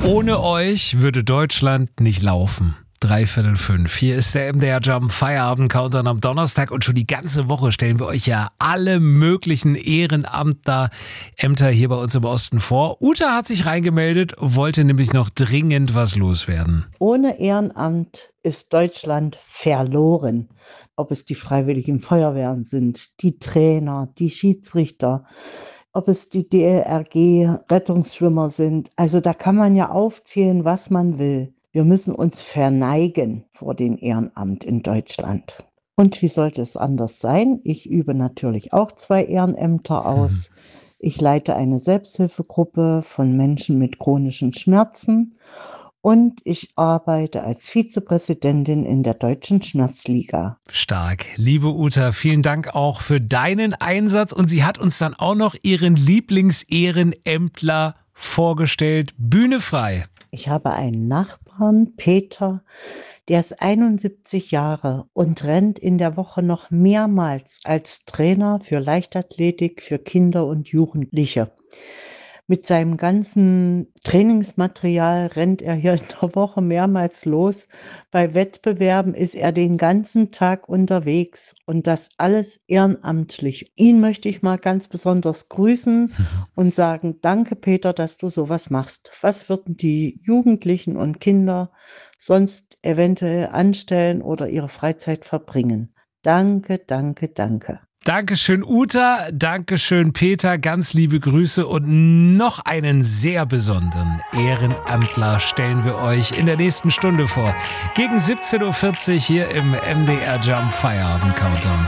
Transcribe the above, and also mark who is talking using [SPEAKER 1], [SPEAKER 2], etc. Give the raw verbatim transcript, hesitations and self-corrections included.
[SPEAKER 1] Ohne euch würde Deutschland nicht laufen. Dreiviertel fünf. Hier ist der M D R Jump Feierabend Countdown am Donnerstag und schon die ganze Woche stellen wir euch ja alle möglichen Ehrenamter, Ämter hier bei uns im Osten vor. Uta hat sich reingemeldet, wollte nämlich noch dringend was loswerden.
[SPEAKER 2] Ohne Ehrenamt ist Deutschland verloren. Ob es die Freiwilligen Feuerwehren sind, die Trainer, die Schiedsrichter, ob es die D L R G-Rettungsschwimmer sind. Also da kann man ja aufzählen, was man will. Wir müssen uns verneigen vor dem Ehrenamt in Deutschland. Und wie sollte es anders sein? Ich übe natürlich auch zwei Ehrenämter aus. Mhm. Ich leite eine Selbsthilfegruppe von Menschen mit chronischen Schmerzen und ich arbeite als Vizepräsidentin in der Deutschen Schmerzliga.
[SPEAKER 1] Stark. Liebe Uta, vielen Dank auch für deinen Einsatz. Und sie hat uns dann auch noch ihren Lieblingsehrenämtler vorgestellt. Bühne frei.
[SPEAKER 2] Ich habe einen Nachbarn, Peter, der ist einundsiebzig Jahre und rennt in der Woche noch mehrmals als Trainer für Leichtathletik für Kinder und Jugendliche. Mit seinem ganzen Trainingsmaterial rennt er hier in der Woche mehrmals los. Bei Wettbewerben ist er den ganzen Tag unterwegs und das alles ehrenamtlich. Ihn möchte ich mal ganz besonders grüßen und sagen, danke Peter, dass du sowas machst. Was würden die Jugendlichen und Kinder sonst eventuell anstellen oder ihre Freizeit verbringen? Danke, danke, danke.
[SPEAKER 1] Dankeschön Uta, Dankeschön Peter, ganz liebe Grüße und noch einen sehr besonderen Ehrenamtler stellen wir euch in der nächsten Stunde vor. Gegen siebzehn Uhr vierzig hier im M D R Jump Feierabend Countdown.